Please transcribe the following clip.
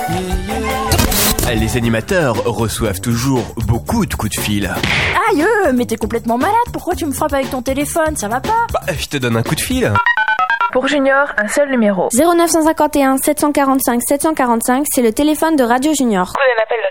Les animateurs reçoivent toujours beaucoup de coups de fil. Aïe, mais t'es complètement malade, pourquoi tu me frappes avec ton téléphone, ça va pas? Je te donne un coup de fil. Pour Junior, un seul numéro. 0951 745 745, c'est le téléphone de Radio Junior. Prenez l'appel